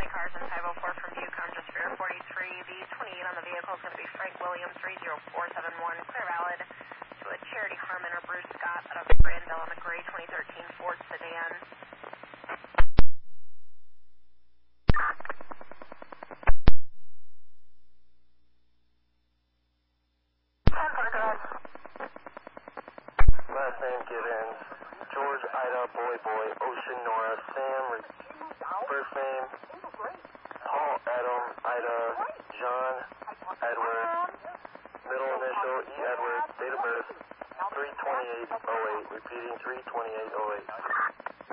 any cars in 504 from Yukon, just for your 43. The 28 on the vehicle is going to be Frank Williams, 30471, clear valid to a Charity Harmon or Bruce Scott out of Brandell on the gray 2013 Ford sedan. Last name Gibbons, George, Ida, Boy, Ocean, Nora, Sam, first name, Paul, Adam, Ida, John, Edward, middle initial, E. Edward, date of birth, 3/28/08, repeating 3/28/08.